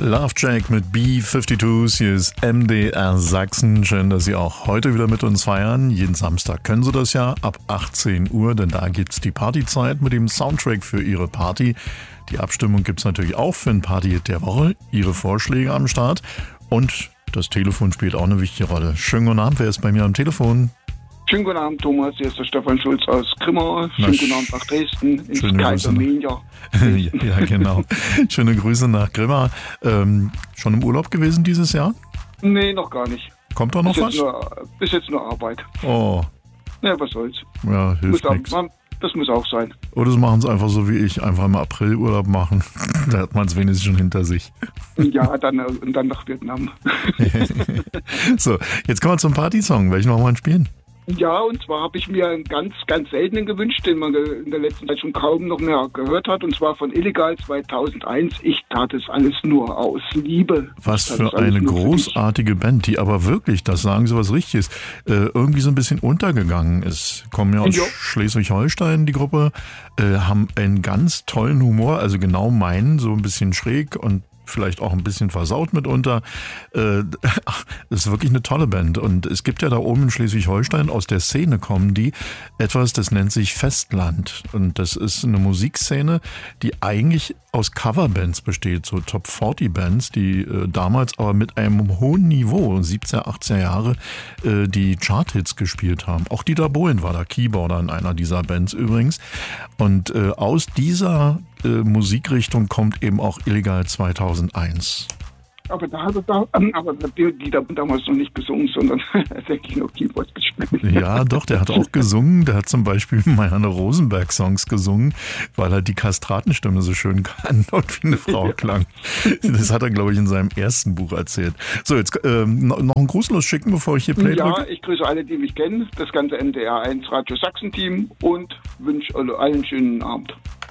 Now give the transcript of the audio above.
Love Jack mit B-52s, hier ist MDR Sachsen. Schön, dass Sie auch heute wieder mit uns feiern. Jeden Samstag können Sie das ja ab 18 Uhr, denn da gibt's die Partyzeit mit dem Soundtrack für Ihre Party. Die Abstimmung gibt's natürlich auch für ein Party der Woche. Ihre Vorschläge am Start. Und das Telefon spielt auch eine wichtige Rolle. Schönen guten Abend, wer ist bei mir am Telefon? Schönen guten Abend, Thomas. Hier ist der Stefan Schulz aus Grimma. Schönen guten Abend nach Dresden, ins Kaisermenia. Ja, genau. Schöne Grüße nach Grimma. Schon im Urlaub gewesen dieses Jahr? Nee, noch gar nicht. Kommt da noch was? Bis jetzt nur Arbeit. Oh. Ja, was soll's. Ja, hilft nichts. Das muss auch sein. Oder sie machen es einfach so wie ich, einfach im April Urlaub machen. Da hat man es wenigstens schon hinter sich. Ja, dann nach Vietnam. So, jetzt kommen wir zum Partysong. Welchen wollen wir spielen? Ja, und zwar habe ich mir einen ganz, ganz seltenen gewünscht, den man in der letzten Zeit schon kaum noch mehr gehört hat. Und zwar von Illegal 2001. Ich tat es alles nur aus Liebe. Was für eine großartige Band, die aber wirklich, das sagen Sie was Richtiges, irgendwie so ein bisschen untergegangen ist. Kommen ja aus Schleswig-Holstein, die Gruppe, haben einen ganz tollen Humor, also genau meinen, so ein bisschen schräg und vielleicht auch ein bisschen versaut mitunter. Das ist wirklich eine tolle Band. Und es gibt ja da oben in Schleswig-Holstein, aus der Szene kommen die, etwas, das nennt sich Festland. Und das ist eine Musikszene, die eigentlich aus Coverbands besteht, so Top-40-Bands, die damals aber mit einem hohen Niveau, 70er, 80er Jahre, die Charthits gespielt haben. Auch Dieter Bohlen war da Keyboarder in einer dieser Bands übrigens. Und aus dieser Musikrichtung kommt eben auch Illegal 2001. Aber die haben damals noch nicht gesungen, sondern denke ich noch Keyboard gespielt. Ja, doch, der hat auch gesungen. Der hat zum Beispiel Marianne Rosenberg-Songs gesungen, weil er die Kastratenstimme so schön kann und wie eine Frau klang. Das hat er, glaube ich, in seinem ersten Buch erzählt. So, jetzt noch einen Gruß losschicken, bevor ich hier Play drücke. Ja, ich grüße alle, die mich kennen, das ganze MDR1 Radio Sachsen-Team und wünsche allen einen schönen Abend.